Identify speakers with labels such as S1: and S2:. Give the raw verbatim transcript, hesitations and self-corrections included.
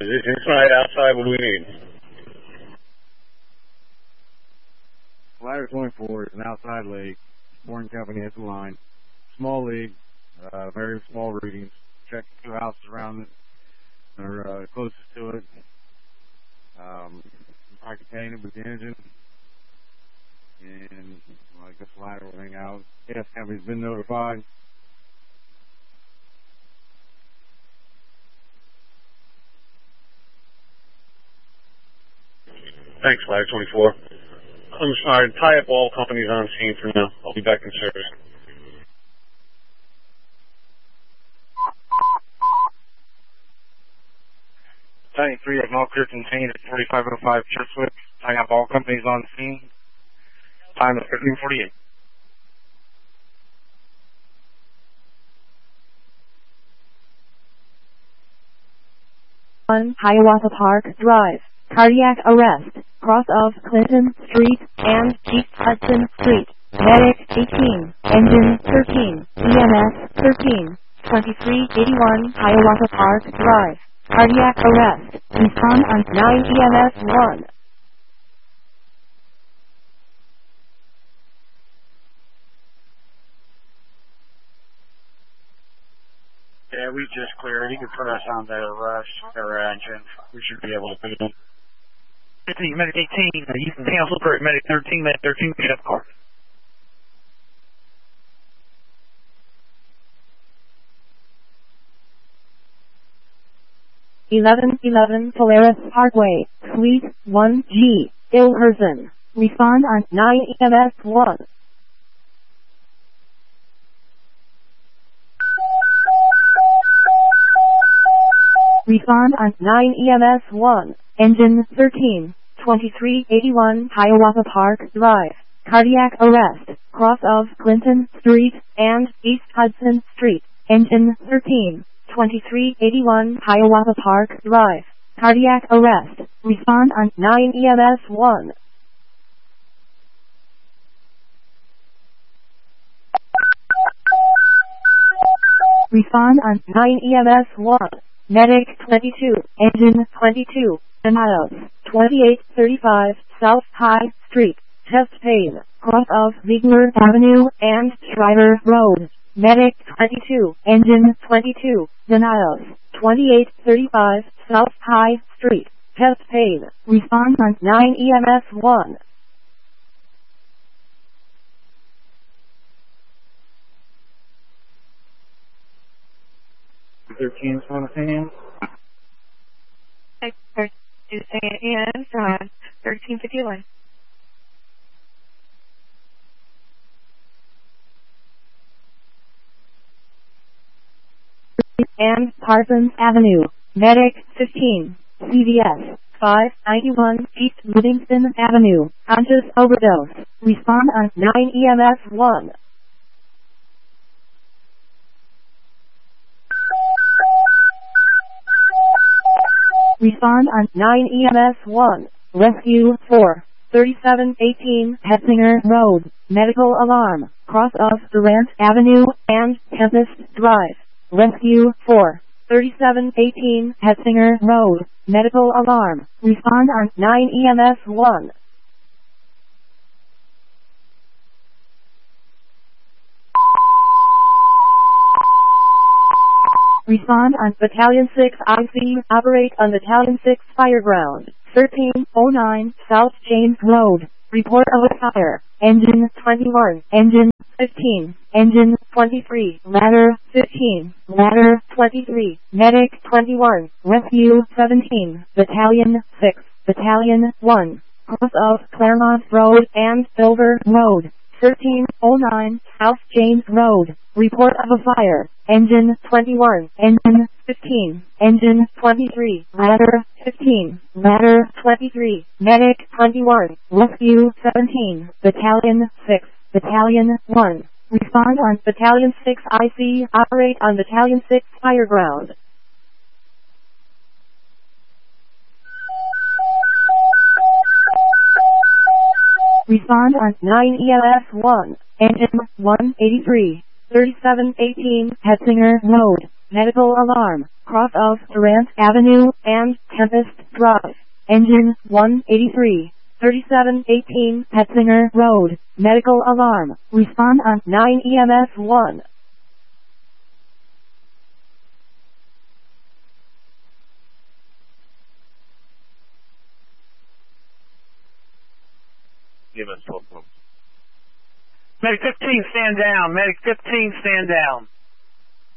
S1: Is this inside, outside? What do we need?
S2: Ladder twenty-four is an outside league. Boring company has the line. Small league, uh, very small readings. Check the two houses around it, or uh, closest to it. Um, I contain it with the engine, and well, I guess the ladder will hang out. Gas company's been notified.
S1: Thanks, Ladder twenty-four. I'm sorry, tie up all companies on scene for now. I'll be back in service.
S3: ninety-three of all clear contained at forty-five oh five Churchwick. Tying up all companies on scene. Time is thirteen forty-eight.
S4: one Hiawatha Park Drive. Cardiac arrest. Cross of Clinton Street and East Hudson Street. Medic eighteen. Engine thirteen. E M S thirteen. twenty-three eighty-one Hiawatha Park Drive. Cardiac arrest. Respond on nine E M S one.
S3: Yeah, we just cleared. You can put us on their rush, their engine. We should be able to put it in. fifteen, Medic eighteen. Uh, you can cancel for Medic thirteen. Medic thirteen, pick up the car.
S4: eleven eleven Polaris Parkway, Suite one G, Ilherson. Respond on nine E M S one. Respond on nine E M S one. Engine thirteen. twenty-three eighty-one Hiawatha Park Drive. Cardiac arrest. Cross of Clinton Street and East Hudson Street. Engine thirteen. twenty-three eighty-one Hiawatha Park Drive. Cardiac arrest. Respond on nine E M S one. Respond on nine E M S one. Medic twenty-two. Engine twenty-two. Denials. twenty-eight thirty-five South High Street. Chest pain. Cross of Ziegler Avenue and Schreiber Road. Medic twenty-two. Engine twenty-two. Denials. twenty-eight thirty-five South High Street. Chest pain. Respond on nine E M S one.
S3: thirteen is on the fan.
S5: And uh, thirteen fifty-one.
S4: And Parsons Avenue. Medic fifteen. C V S five ninety-one East Livingston Avenue. Conscious overdose. Respond on nine E M S one. Respond on nine E M S one. Rescue four. thirty-seven eighteen Hetzinger Road. Medical alarm. Cross of Durant Avenue and Tempest Drive. Rescue four. thirty-seven eighteen Hetzinger Road. Medical alarm. Respond on nine E M S one. Respond on Battalion six I C. Operate on Battalion six Fireground. thirteen oh nine South James Road. Report of a fire. Engine twenty-one. Engine fifteen. Engine twenty-three. Ladder fifteen. Ladder twenty-three. Medic twenty-one. Rescue seventeen. Battalion six. Battalion one. Cross of Claremont Road and Silver Road. thirteen oh nine South James Road. Report of a fire. Engine twenty-one. Engine fifteen. Engine twenty-three. Ladder fifteen. Ladder twenty-three. Medic twenty-one. Rescue seventeen. Battalion six. Battalion one. Respond on Battalion six I C. Operate on Battalion six Fireground. Respond on nine E M S one. Engine one eighty-three. thirty-seven eighteen Hetzinger Road. Medical alarm. Cross of Durant Avenue and Tempest Drive. Engine one eighty-three. thirty-seven eighteen Petzinger Road. Medical alarm. Respond on nine E M S one.
S1: Give us twelve.
S3: Medic fifteen, stand down. Medic fifteen, stand down.